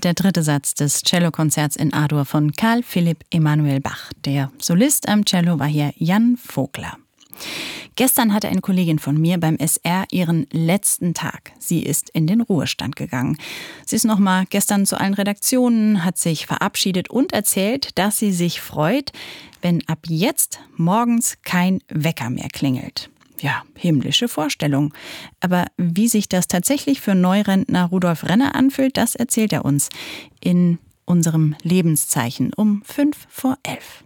endet der dritte Satz des Cellokonzerts in A-Dur von Carl Philipp Emanuel Bach. Der Solist am Cello war hier Jan Vogler. Gestern hatte eine Kollegin von mir beim SR ihren letzten Tag. Sie ist in den Ruhestand gegangen. Sie ist nochmal gestern zu allen Redaktionen, hat sich verabschiedet und erzählt, dass sie sich freut, wenn ab jetzt morgens kein Wecker mehr klingelt. Ja, himmlische Vorstellung. Aber wie sich das tatsächlich für Neurentner Rudolf Renner anfühlt, das erzählt er uns in unserem Lebenszeichen um 11:05.